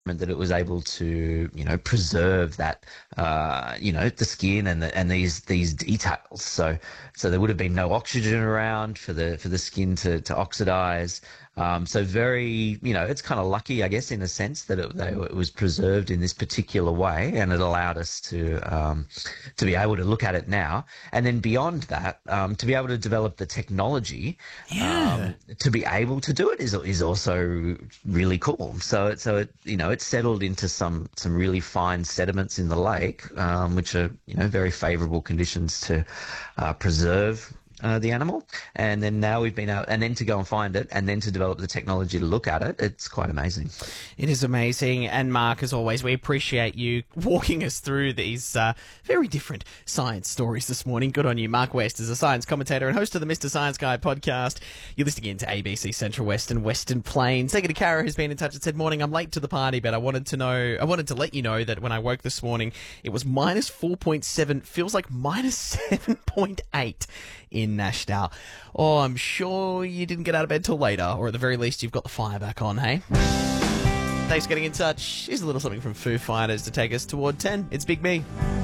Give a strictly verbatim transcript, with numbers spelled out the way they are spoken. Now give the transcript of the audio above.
that it was able to, you know, preserve that, uh, you know, the skin and the, and these these details. So so there would have been no oxygen around for the for the skin to to oxidize. Um, so very, you know, it's kind of lucky, I guess, in a sense that it, that it was preserved in this particular way, and it allowed us to um, to be able to look at it now, and then beyond that, um, to be able to develop the technology Yeah. um, to be able to do it is is also really cool. So it, so it, you know, it's settled into some some really fine sediments in the lake, um, which are, you know, very favourable conditions to uh, preserve uh, the animal. And then now we've been out, and then to go and find it, and then to develop the technology to look at it. It's quite amazing. It is amazing. And Mark, as always, we appreciate you walking us through these uh, very different science stories this morning. Good on you. Mark West is a science commentator and host of the Mister Science Guy podcast. You're listening in to A B C Central West and Western Plains. Secretary Kara has been in touch and said, morning, I'm late to the party, but I wanted to know, I wanted to let you know that when I woke this morning, it was minus four point seven, feels like minus seven point eight in Nashdale. Oh, I'm sure you didn't get out of bed till later, or at the very least, you've got the fire back on, hey? Thanks for getting in touch. Here's a little something from Foo Fighters to take us toward ten. It's Big Me.